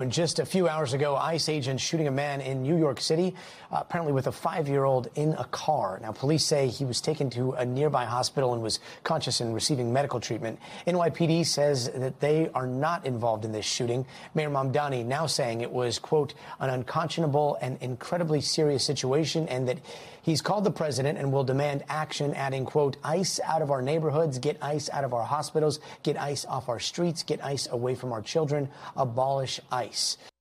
Just a few hours ago, ICE agents shooting a man in New York City, apparently with a 5-year-old in a car. Now, police say he was taken to a nearby hospital and was conscious and receiving medical treatment. NYPD says that they are not involved in this shooting. Mayor Mamdani now saying it was, quote, an unconscionable and incredibly serious situation, and that he's called the president and will demand action, adding, quote, ICE out of our neighborhoods, get ICE out of our hospitals, get ICE off our streets, get ICE away from our children, abolish ICE.